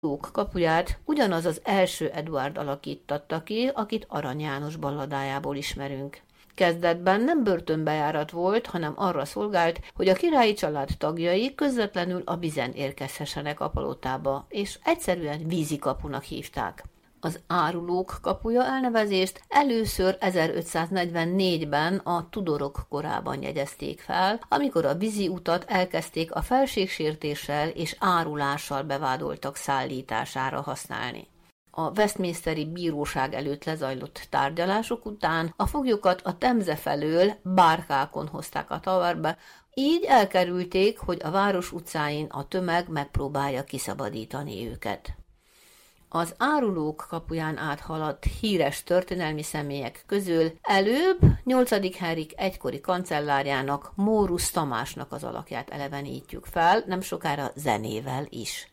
Árulók kapuját ugyanaz az első Eduárd alakíttatta ki, akit Arany János balladájából ismerünk. Kezdetben nem börtönbejárat volt, hanem arra szolgált, hogy a királyi család tagjai közvetlenül a Bizen érkezhessenek a palotába, és egyszerűen vízikapunak hívták. Az Árulók kapuja elnevezést először 1544-ben a Tudorok korában jegyezték fel, amikor a vízi utat elkezdték a felségsértéssel és árulással bevádoltak szállítására használni. A Westminsteri bíróság előtt lezajlott tárgyalások után a foglyokat a Temze felől bárkákon hozták a Towerbe, így elkerülték, hogy a város utcáin a tömeg megpróbálja kiszabadítani őket. Az Árulók kapuján áthaladt híres történelmi személyek közül előbb 8. Henrik egykori kancellárjának, Mórusz Tamásnak az alakját elevenítjük fel, nem sokára zenével is.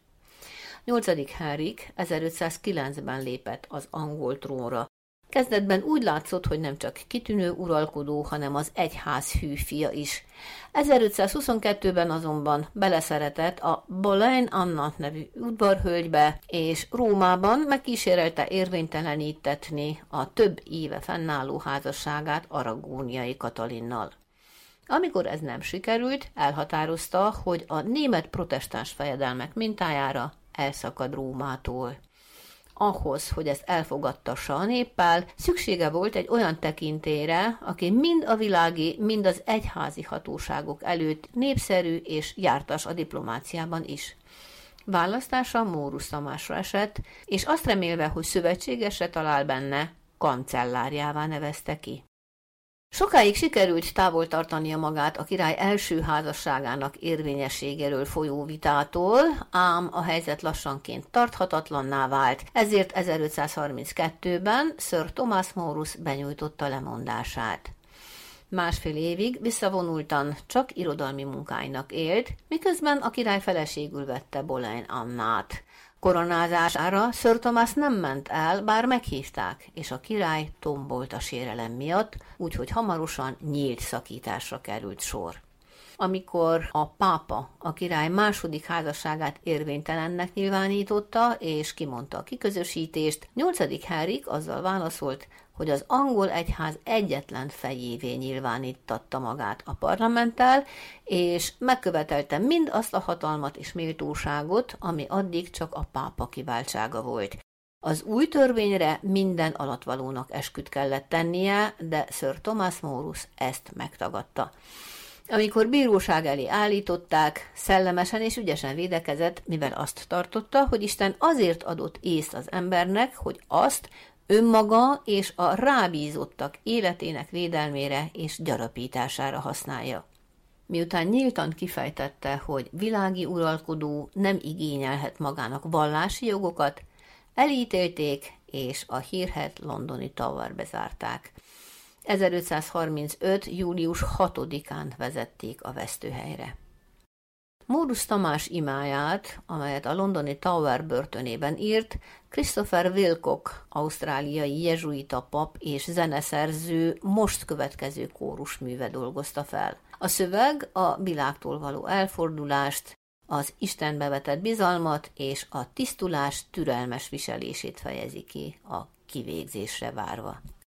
8. Henrik 1509-ben lépett az angol trónra. Kezdetben úgy látszott, hogy nem csak kitűnő uralkodó, hanem az egyház hű fia is. 1522-ben azonban beleszeretett a Boleyn Anna nevű udvarhölgybe, és Rómában megkísérelte érvénytelenítetni a több éve fennálló házasságát Aragóniai Katalinnal. Amikor ez nem sikerült, elhatározta, hogy a német protestáns fejedelmek mintájára elszakad Rómától. Ahhoz, hogy ezt elfogadtassa a néppel, szüksége volt egy olyan tekintélyre, aki mind a világi, mind az egyházi hatóságok előtt népszerű és jártas a diplomáciában is. Választása Mórusz Tamásra esett, és azt remélve, hogy szövetségesre talál benne, kancellárjává nevezte ki. Sokáig sikerült távol tartania magát a király első házasságának érvényességéről folyó vitától, ám a helyzet lassanként tarthatatlanná vált, ezért 1532-ben Sir Thomas Mórusz benyújtotta lemondását. Másfél évig visszavonultan csak irodalmi munkáinak élt, miközben a király feleségül vette Boleyn Annát. Koronázására Sir Thomas nem ment el, bár meghívták, és a király tombolt a sérelem miatt, úgyhogy hamarosan nyílt szakításra került sor. Amikor a pápa a király második házasságát érvénytelennek nyilvánította, és kimondta a kiközösítést, 8. Henrik azzal válaszolt, hogy az angol egyház egyetlen fejévé nyilvánítatta magát a parlamenttel, és megkövetelte mind azt a hatalmat és méltóságot, ami addig csak a pápa kiváltsága volt. Az új törvényre minden alattvalónak esküt kellett tennie, de Sir Thomas Mórusz ezt megtagadta. Amikor bíróság elé állították, szellemesen és ügyesen védekezett, mivel azt tartotta, hogy Isten azért adott észt az embernek, hogy azt önmaga és a rábízottak életének védelmére és gyarapítására használja. Miután nyíltan kifejtette, hogy világi uralkodó nem igényelhet magának vallási jogokat, elítélték és a hírhedt londoni Towerbe zárták. 1535. július 6-án vezették a vesztőhelyre. Mórusz Tamás imáját, amelyet a londoni Tower börtönében írt, Christopher Wilcock, ausztráliai jezsuita pap és zeneszerző most következő kórusműve dolgozta fel. A szöveg a világtól való elfordulást, az Istenbe vetett bizalmat és a tisztulás türelmes viselését fejezi ki a kivégzésre várva.